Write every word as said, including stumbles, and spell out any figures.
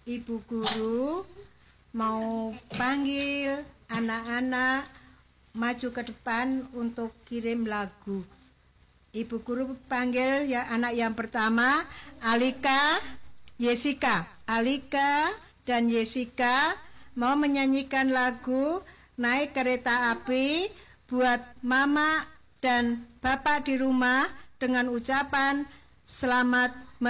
Ibu guru mau panggil anak-anak maju ke depan untuk kirim lagu. Ibu guru panggil ya anak yang pertama, Alika, Yesika. Alika dan Yesika mau menyanyikan lagu Naik Kereta Api buat mama dan bapak di rumah dengan ucapan selamat